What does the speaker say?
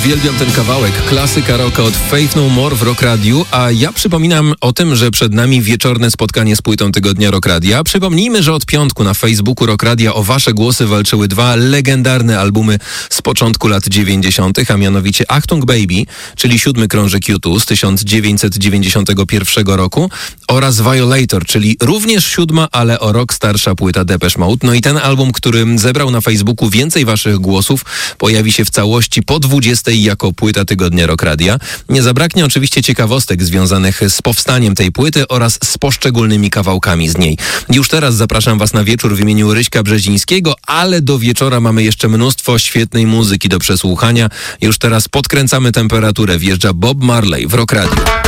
Uwielbiam ten kawałek. Klasyka rocka od Faith No More w Rock Radiu, a ja przypominam o tym, że przed nami wieczorne spotkanie z płytą tygodnia Rock Radia. Przypomnijmy, że od piątku na Facebooku Rock Radia o wasze głosy walczyły dwa legendarne albumy z początku lat 90., a mianowicie Achtung Baby, czyli 7. krążek U2 z 1991 roku oraz Violator, czyli również 7., ale o rok starsza płyta Depeche Mode. No i ten album, który zebrał na Facebooku więcej waszych głosów, pojawi się w całości po 20 jako płyta tygodnia Rock Radia. Nie zabraknie oczywiście ciekawostek związanych z powstaniem tej płyty oraz z poszczególnymi kawałkami z niej. Już teraz zapraszam was na wieczór w imieniu Ryśka Brzezińskiego, ale do wieczora mamy jeszcze mnóstwo świetnej muzyki do przesłuchania. Już teraz podkręcamy temperaturę. Wjeżdża Bob Marley w Rock Radio.